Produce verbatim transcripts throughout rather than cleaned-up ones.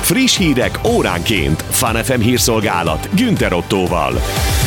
Friss hírek óránként. Fun ef em hírszolgálat Günther Ottóval.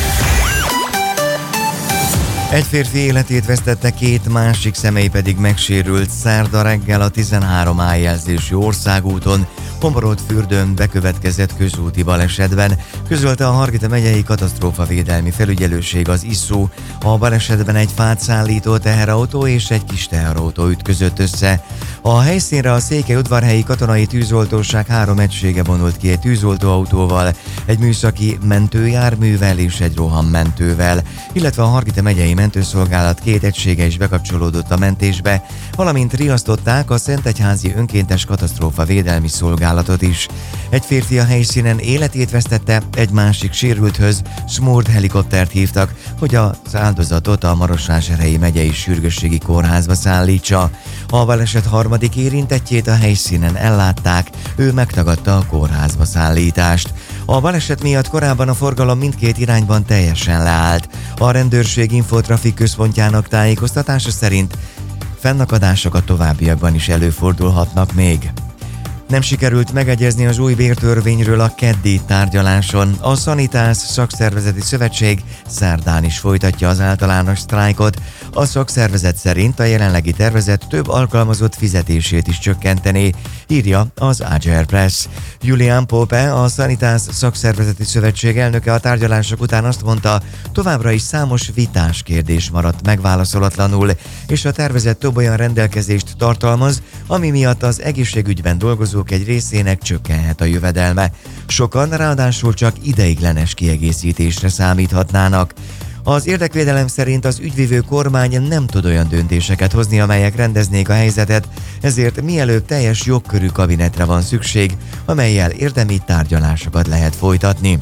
Egy férfi életét vesztette, két másik személy pedig megsérült szerda reggel a tizenhárom á jelzésű országúton, Komorod-fürdőn bekövetkezett közúti balesetben, közölte a Hargita megyei katasztrófavédelmi felügyelőség, az iszó. A balesetben egy fát szállító teherautó és egy kis teherautó ütközött össze. A helyszínre a Székelyudvarhelyi Katonai Tűzoltóság három egysége vonult ki egy tűzoltóautóval, egy műszaki mentőjárművel és egy rohammentővel, illetve a Hargita megyei mentőszolgálat két egysége is bekapcsolódott a mentésbe, valamint riasztották a Szentegyházi Önkéntes Katasztrófavédelmi Szolgálatot is. Egy férfi a helyszínen életét vesztette, egy másik sérülthöz Smurd helikoptert hívtak, hogy az áldozatot a Marosvásárhelyi megyei sürgősségi kórházba szállítsa. A baleset harmadik érintettjét a helyszínen ellátták, ő megtagadta a kórházba szállítást. A baleset miatt korábban a forgalom mindkét irányban teljesen leállt. A rendőrség infotrafik központjának tájékoztatása szerint fennakadások a továbbiakban is előfordulhatnak még. Nem sikerült megegyezni az új bértörvényről a keddi tárgyaláson. A Szanitász Szakszervezeti Szövetség szerdán is folytatja az általános sztrájkot. A szakszervezet szerint a jelenlegi tervezet több alkalmazott fizetését is csökkentené, írja az á gé er Press. Julián Pope, a Szanitász Szakszervezeti Szövetség elnöke a tárgyalások után azt mondta, továbbra is számos vitás kérdés maradt megválaszolatlanul, és a tervezet több olyan rendelkezést tartalmaz, ami miatt az egészségügyben dolgozó egy részének csökkenhet a jövedelme. Sokan ráadásul csak ideiglenes kiegészítésre számíthatnának. Az érdekvédelem szerint az ügyvivő kormány nem tud olyan döntéseket hozni, amelyek rendeznék a helyzetet, ezért mielőbb teljes jogkörű kabinetre van szükség, amellyel érdemi tárgyalásokat lehet folytatni.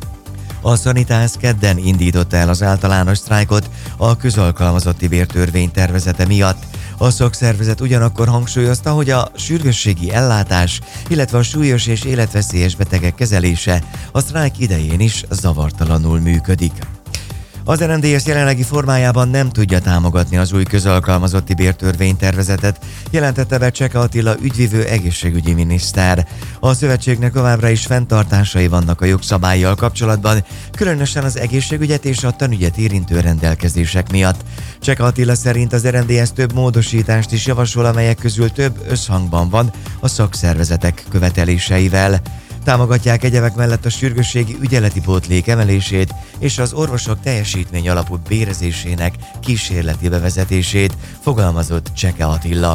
A Szanitász kedden indította el az általános sztrájkot a közalkalmazotti bértörvény tervezete miatt. A szakszervezet ugyanakkor hangsúlyozta, hogy a sürgősségi ellátás, illetve a súlyos és életveszélyes betegek kezelése a sztrájk idején is zavartalanul működik. Az er em dé es jelenlegi formájában nem tudja támogatni az új közalkalmazotti bértörvénytervezetet, jelentette be Cseke Attila ügyvivő egészségügyi miniszter. A szövetségnek továbbra is fenntartásai vannak a jogszabállyal kapcsolatban, különösen az egészségügyet és a tanügyet érintő rendelkezések miatt. Cseke Attila szerint az er em dé es több módosítást is javasol, amelyek közül több összhangban van a szakszervezetek követeléseivel. Támogatják egyebek mellett a sürgősségi ügyeleti pótlék emelését és az orvosok teljesítmény alapú bérezésének kísérleti bevezetését, fogalmazott Cseke Attila.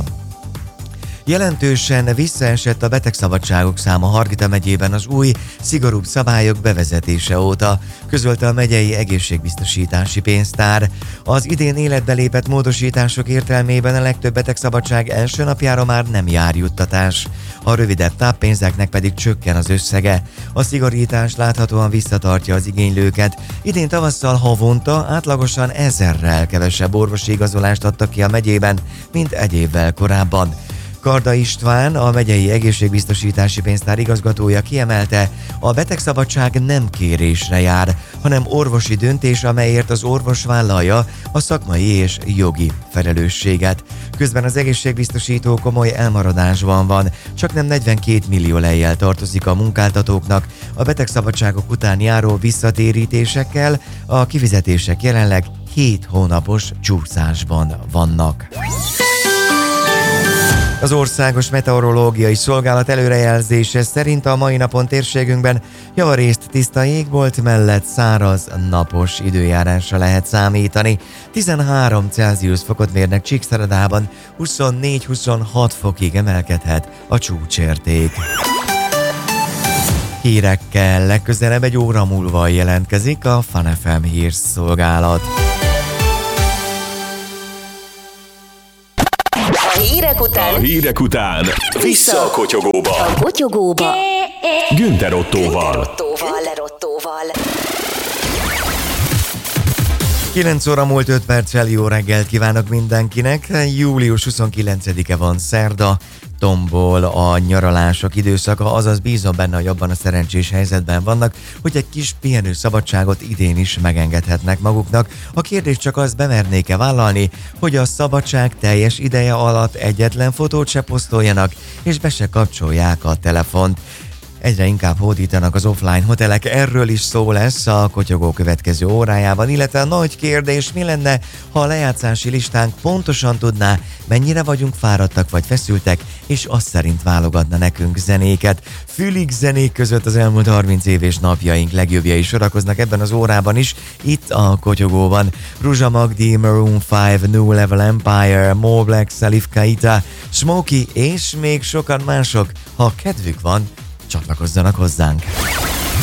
Jelentősen visszaesett a betegszabadságok száma Hargita megyében az új, szigorúbb szabályok bevezetése óta, közölte a megyei egészségbiztosítási pénztár. Az idén életbe lépett módosítások értelmében a legtöbb betegszabadság első napjára már nem jár juttatás. A rövidebb táppénzeknek pedig csökken az összege. A szigorítás láthatóan visszatartja az igénylőket. Idén tavasszal havonta átlagosan ezerrel kevesebb orvosi igazolást adtak ki a megyében, mint egy évvel korábban. Karda István, a megyei egészségbiztosítási pénztár igazgatója kiemelte, a betegszabadság nem kérésre jár, hanem orvosi döntés, amelyért az orvos vállalja a szakmai és jogi felelősséget. Közben az egészségbiztosító komoly elmaradásban van, csak nem negyvenkét millió lejjel tartozik a munkáltatóknak, a betegszabadságok után járó visszatérítésekkel a kifizetések jelenleg hét hónapos csúszásban vannak. Az Országos Meteorológiai Szolgálat előrejelzése szerint a mai napon térségünkben javarészt tiszta égbolt mellett száraz, napos időjárásra lehet számítani. tizenhárom Celsius fokot mérnek Csíkszeredában, huszonnégy-huszonhat fokig emelkedhet a csúcsérték. Hírekkel legközelebb egy óra múlva jelentkezik a Fun ef em hírszolgálat. A hírek után. A hírek után. Vissza a kotyogóba. A kotyogóba. Günther Ottóval. Günther Ottóval. Lerottóval. kilenc óra múlt öt perccel jó reggelt kívánok mindenkinek. július huszonkilencedike van, szerda. Tombol a nyaralások időszaka, azaz bízom benne, hogy abban a szerencsés helyzetben vannak, hogy egy kis pihenő szabadságot idén is megengedhetnek maguknak. A kérdés csak az, bemernék-e vállalni, hogy a szabadság teljes ideje alatt egyetlen fotót se posztoljanak, és be se kapcsolják a telefont. egyre inkább hódítanak az offline hotelek, erről is szó lesz a Kotyogó következő órájában, illetve a nagy kérdés, mi lenne, ha a lejátszási listánk pontosan tudná, mennyire vagyunk fáradtak vagy feszültek, és azt szerint válogatna nekünk zenéket. Fülig zenék között az elmúlt harminc év és napjaink legjobbjai sorakoznak ebben az órában is, itt a Kotyogóban. Ruzsa Magdi, Maroon öt, New Level Empire, Mo Black, Salif Keita, Smokey és még sokan mások. Ha kedvük van, csatlakozzanak hozzánk.